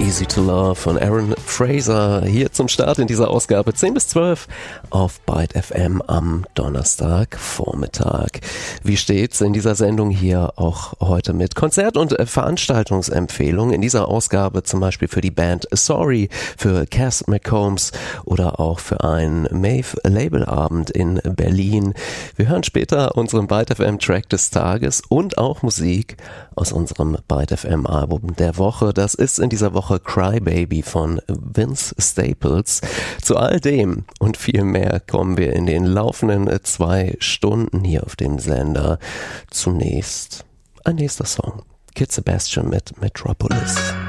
Easy to Love von Aaron Fraser hier zum Start in dieser Ausgabe 10 bis 12 auf Byte FM am Donnerstagvormittag. Wie steht's in dieser Sendung hier auch heute mit Konzert- und Veranstaltungsempfehlungen? In dieser Ausgabe zum Beispiel für die Band Sorry, für Cass McCombs oder auch für einen Maeve-Labelabend in Berlin. Wir hören später unseren Byte FM Track des Tages und auch Musik aus unserem Byte FM Album der Woche. Das ist in dieser Woche Cry Baby von Vince Staples. Zu all dem und viel mehr kommen wir in den laufenden 2 Stunden hier auf dem Sender. Zunächst ein nächster Song. Kid Sebastian mit Metropolis.